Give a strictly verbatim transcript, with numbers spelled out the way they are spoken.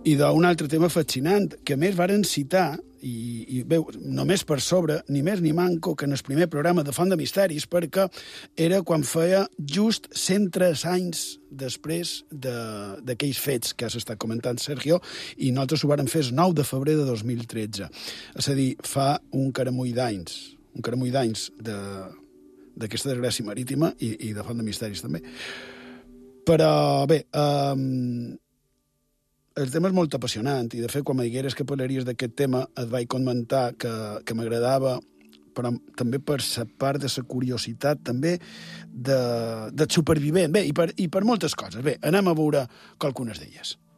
I d'un altre tema fascinant, que a més varen citar, i, i veu, només per sobre, ni més ni manco que en el primer programa de Font de Misteris, perquè era quan feia just cent tres anys després d'aquells fets que s'està comentant Sergio, i nosaltres ho vàrem fer el nou de febrer de dos mil tretze. És a dir, fa un caramull d'anys, un caramull d'anys d'aquesta desgràcia marítima i, i de Font de Misteris també. Però bé, eh, el tema és molt apassionant i, de fet, quan me digueres que parlaries d'aquest tema et vaig comentar que, que m'agradava, però també per la part de la curiositat, també de, de supervivent, bé, i per, i per moltes coses. Bé, anem a veure qualcunes d'elles.